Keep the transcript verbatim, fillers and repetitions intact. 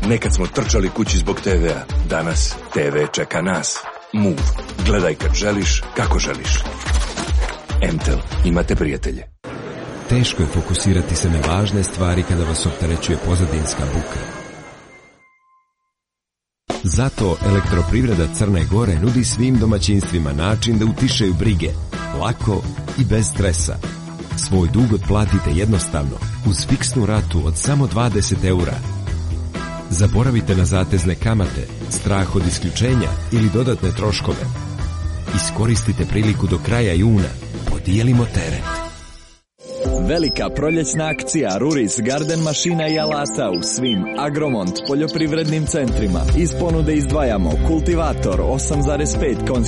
Nekad smo trčali kući zbog te vea. Danas te ve čeka nas. Move. Gledaj kad želiš, kako želiš. M T E L. Imate prijatelje. Teško je fokusirati se na važne stvari kada vas opterećuje pozadinska buka. Zato Elektroprivreda Crne Gore nudi svim domaćinstvima način da utišaju brige, lako i bez stresa. Svoj dug otplatite jednostavno, uz fiksnu ratu od samo dvadeset eura. Zaboravite na zatezne kamate, strah od isključenja ili dodatne troškove. Iskoristite priliku do kraja juna. Podijelimo teret. Velika proljećna akcija Ruris Garden mašina i alata u svim Agromont poljoprivrednim centrima. Iz ponude izdvajamo kultivator osam zarez pet konjskih